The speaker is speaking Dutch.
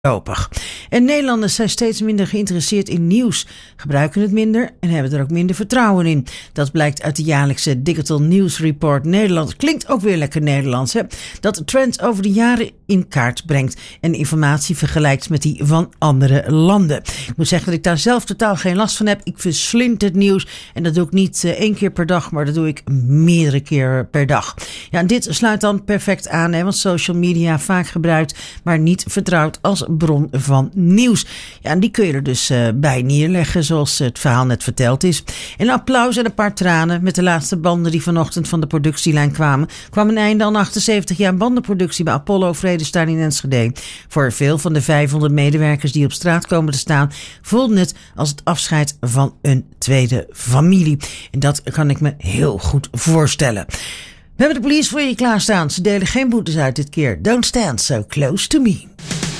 Voorlopig. En Nederlanders zijn steeds minder geïnteresseerd in nieuws, gebruiken het minder en hebben er ook minder vertrouwen in. Dat blijkt uit de jaarlijkse Digital News Report Nederland. Klinkt ook weer lekker Nederlands, hè? Dat trends over de jaren in kaart brengt en informatie vergelijkt met die van andere landen. Ik moet zeggen dat ik daar zelf totaal geen last van heb. Ik verslind het nieuws en dat doe ik niet 1 keer per dag, maar dat doe ik meerdere keer per dag. Ja, en dit sluit dan perfect aan, hè, want social media vaak gebruikt, maar niet vertrouwd als bron van nieuws. Ja, en die kun je er dus bij neerleggen, zoals het verhaal net verteld is. Een applaus en een paar tranen met de laatste banden die vanochtend van de productielijn kwamen. Kwam een einde aan 78 jaar bandenproductie bij Apollo Vredestein in Enschede. Voor veel van de 500 medewerkers die op straat komen te staan, voelden het als het afscheid van een tweede familie. En dat kan ik me heel goed voorstellen. We hebben de police voor je klaarstaan. Ze delen geen boetes uit dit keer. Don't stand so close to me.